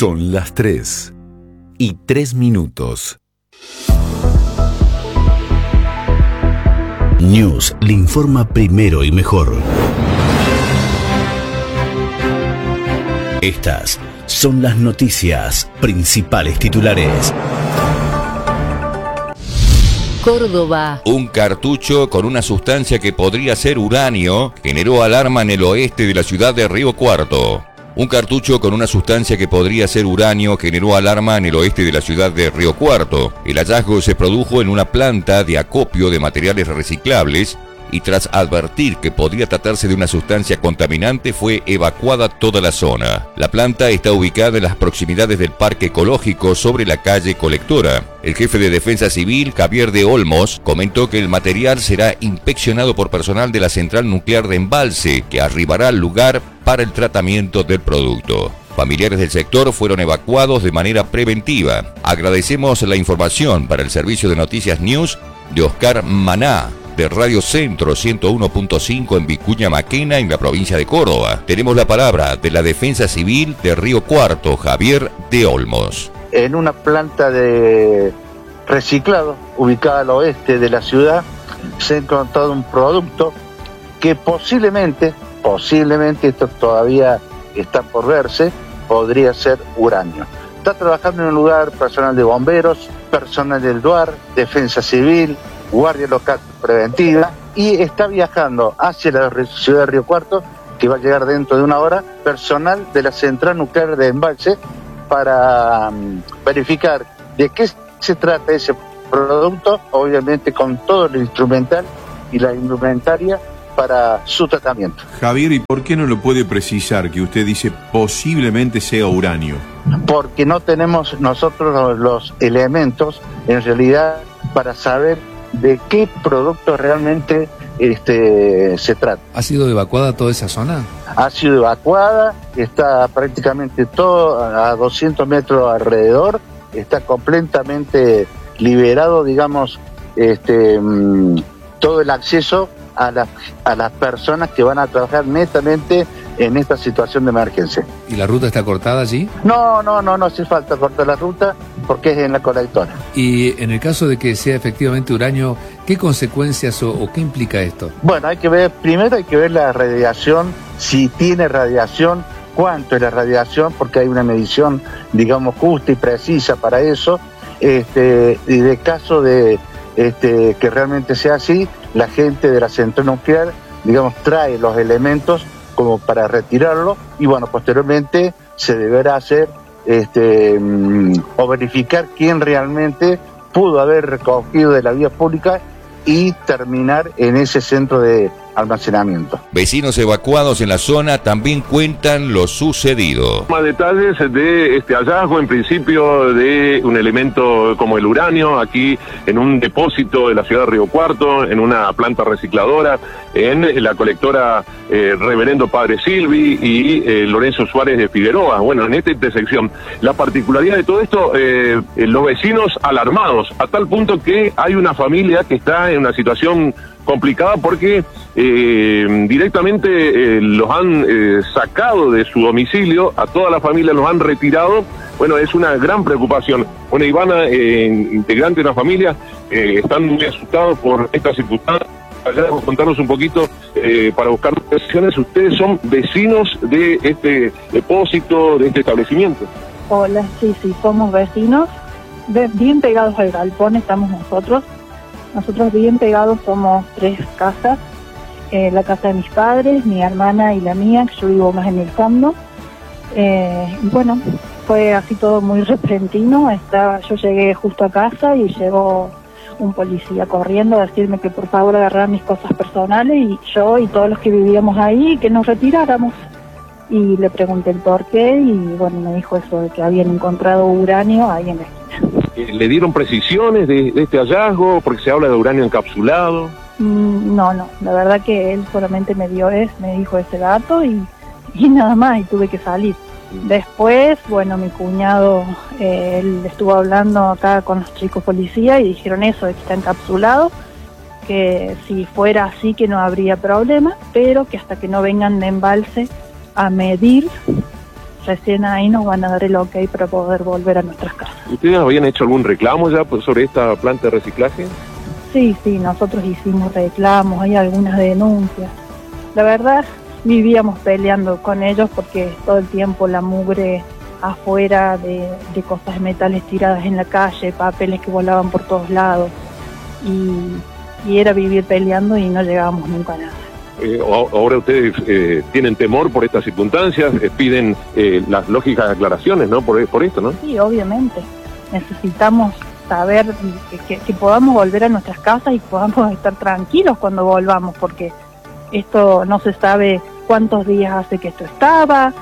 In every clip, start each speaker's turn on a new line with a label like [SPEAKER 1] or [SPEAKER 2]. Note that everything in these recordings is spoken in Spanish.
[SPEAKER 1] Son las 3:03.
[SPEAKER 2] News le informa primero y mejor. Estas son las noticias, principales titulares.
[SPEAKER 3] Córdoba.
[SPEAKER 4] Un cartucho con una sustancia que podría ser uranio generó alarma en el oeste de la ciudad de Río Cuarto. Un cartucho con una sustancia que podría ser uranio generó alarma en el oeste de la ciudad de Río Cuarto. El hallazgo se produjo en una planta de acopio de materiales reciclables y tras advertir que podría tratarse de una sustancia contaminante fue evacuada toda la zona. La planta está ubicada en las proximidades del Parque Ecológico sobre la calle Colectora. El jefe de Defensa Civil, Javier de Olmos, comentó que el material será inspeccionado por personal de la Central Nuclear de Embalse, que arribará al lugar para el tratamiento del producto. Familiares del sector fueron evacuados de manera preventiva. Agradecemos la información para el servicio de Noticias News de Oscar Maná, de Radio Centro 101.5 en Vicuña Maquena, en la provincia de Córdoba. Tenemos la palabra de la Defensa Civil de Río Cuarto, Javier de Olmos.
[SPEAKER 5] En una planta de reciclado ubicada al oeste de la ciudad se ha encontrado un producto que posiblemente, esto todavía está por verse, podría ser uranio. Está trabajando en un lugar personal de bomberos, personal del DUAR, Defensa Civil, Guardia Local Preventiva, y está viajando hacia la ciudad de Río Cuarto, que va a llegar dentro de una hora, personal de la Central Nuclear de Embalse para verificar de qué se trata ese producto, obviamente con todo el instrumental y la indumentaria para su tratamiento.
[SPEAKER 6] Javier, ¿y por qué no lo puede precisar que usted dice posiblemente sea uranio?
[SPEAKER 5] Porque no tenemos nosotros los elementos, en realidad, para saber de qué producto realmente se trata.
[SPEAKER 7] ¿Ha sido evacuada toda esa zona?
[SPEAKER 5] Ha sido evacuada, está prácticamente todo a 200 metros alrededor, está completamente liberado, digamos, todo el acceso a las personas que van a trabajar netamente en esta situación de emergencia.
[SPEAKER 7] ¿Y la ruta está cortada allí?
[SPEAKER 5] No hace falta cortar la ruta porque es en la colectora.
[SPEAKER 7] Y en el caso de que sea efectivamente uranio, ¿qué consecuencias o qué implica esto?
[SPEAKER 5] Bueno, primero hay que ver la radiación, si tiene radiación, cuánto es la radiación, porque hay una medición, digamos, justa y precisa para eso, y de caso de que realmente sea así, la gente de la Central Nuclear, digamos, trae los elementos como para retirarlo, y bueno, posteriormente se deberá hacer o verificar quién realmente pudo haber recogido de la vía pública y terminar en ese centro de almacenamiento.
[SPEAKER 4] Vecinos evacuados en la zona también cuentan lo sucedido.
[SPEAKER 8] Más detalles de este hallazgo, en principio, de un elemento como el uranio, aquí en un depósito de la ciudad de Río Cuarto, en una planta recicladora, en la colectora Reverendo Padre Silvi y Lorenzo Suárez de Figueroa. Bueno, en esta intersección. La particularidad de todo esto, los vecinos alarmados, a tal punto que hay una familia que está en una situación complicada porque directamente los han sacado de su domicilio, a toda la familia los han retirado. Bueno, es una gran preocupación. Bueno, Ivana, integrante de una familia, están muy asustados por esta circunstancia. Contarnos un poquito para buscar decisiones. Ustedes son vecinos de este depósito, de este establecimiento.
[SPEAKER 9] Hola, sí, somos vecinos, bien pegados al galpón estamos nosotros. Nosotros bien pegados somos 3 casas, la casa de mis padres, mi hermana y la mía, que yo vivo más en el fondo. Y bueno, fue así todo muy repentino. Yo llegué justo a casa y llegó un policía corriendo a decirme que por favor agarrara mis cosas personales, y yo y todos los que vivíamos ahí, que nos retiráramos. Y le pregunté el por qué, y bueno, me dijo eso de que habían encontrado uranio ahí en la esquina.
[SPEAKER 8] ¿Le dieron precisiones de este hallazgo? Porque se habla de uranio encapsulado.
[SPEAKER 9] No, la verdad que él solamente me dijo ese dato y nada más, y tuve que salir. Después, bueno, mi cuñado, él estuvo hablando acá con los chicos policía y dijeron eso, de que está encapsulado, que si fuera así que no habría problema, pero que hasta que no vengan de Embalse a medir, recién ahí nos van a dar el ok para poder volver a nuestras casas.
[SPEAKER 8] ¿Ustedes habían hecho algún reclamo ya sobre esta planta de reciclaje?
[SPEAKER 9] Sí, nosotros hicimos reclamos, hay algunas denuncias. La verdad, vivíamos peleando con ellos porque todo el tiempo la mugre afuera de cosas de metales tiradas en la calle, papeles que volaban por todos lados, y era vivir peleando y no llegábamos nunca a nada.
[SPEAKER 8] Ahora ustedes tienen temor por estas circunstancias, piden las lógicas aclaraciones, ¿no? Por esto, ¿no?
[SPEAKER 9] Sí, obviamente. Necesitamos saber que podamos volver a nuestras casas y podamos estar tranquilos cuando volvamos, porque esto no se sabe cuántos días hace que esto estaba,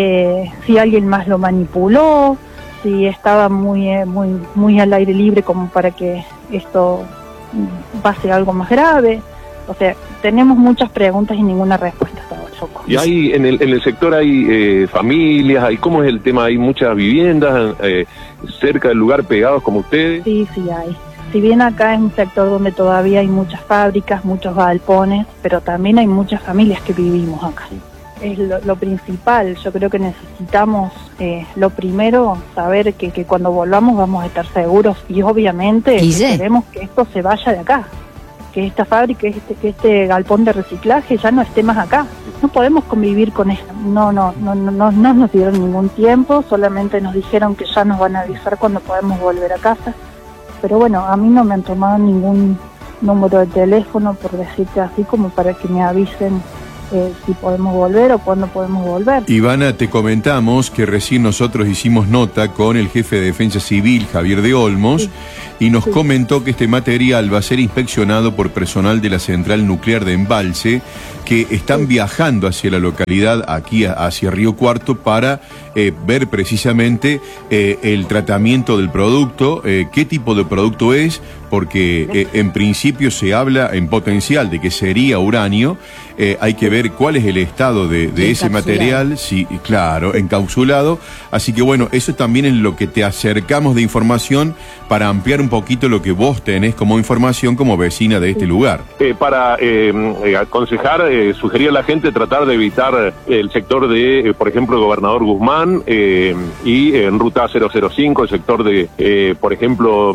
[SPEAKER 9] si alguien más lo manipuló, si estaba muy al aire libre como para que esto pase algo más grave. O sea, tenemos muchas preguntas y ninguna respuesta hasta ahora.
[SPEAKER 8] Y hay en el sector hay familias, ¿cómo es el tema? ¿Hay muchas viviendas cerca del lugar pegados como ustedes?
[SPEAKER 9] Sí hay. Si bien acá es un sector donde todavía hay muchas fábricas, muchos galpones, pero también hay muchas familias que vivimos acá. Es lo principal. Yo creo que necesitamos, lo primero, saber que cuando volvamos vamos a estar seguros, y obviamente queremos que esto se vaya de acá, que esta fábrica, que este galpón de reciclaje ya no esté más acá. No podemos convivir con esto. No nos dieron ningún tiempo, solamente nos dijeron que ya nos van a avisar cuando podemos volver a casa. Pero bueno, a mí no me han tomado ningún número de teléfono, por decirte así, como para que me avisen si podemos volver o cuándo podemos volver.
[SPEAKER 6] Ivana, te comentamos que recién nosotros hicimos nota con el jefe de Defensa Civil, Javier de Olmos, y nos comentó que este material va a ser inspeccionado por personal de la Central Nuclear de Embalse, que están viajando hacia la localidad, aquí hacia Río Cuarto, para ver precisamente el tratamiento del producto, qué tipo de producto es, porque en principio se habla en potencial de que sería uranio. Hay que ver cuál es el estado de ese material, sí, claro, encapsulado. Así que bueno, eso también es lo que te acercamos de información para ampliar un poquito lo que vos tenés como información como vecina de este lugar. Para
[SPEAKER 8] aconsejar, sugerir a la gente tratar de evitar el sector de, por ejemplo, el Gobernador Guzmán y en Ruta 005, el sector de, por ejemplo,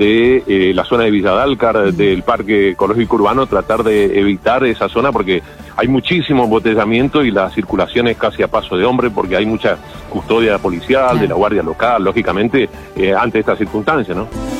[SPEAKER 8] de la zona de Villadalcar, del Parque Ecológico Urbano, tratar de evitar esa zona porque hay muchísimo embotellamiento y la circulación es casi a paso de hombre porque hay mucha custodia policial, de la guardia local, lógicamente, ante esta circunstancia, ¿no?